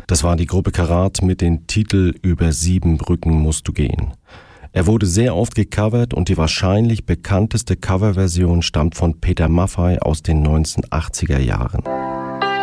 Das war die Gruppe Karat mit dem Titel Über 7 Brücken musst du gehen. Er wurde sehr oft gecovert und die wahrscheinlich bekannteste Coverversion stammt von Peter Maffay aus den 1980er Jahren.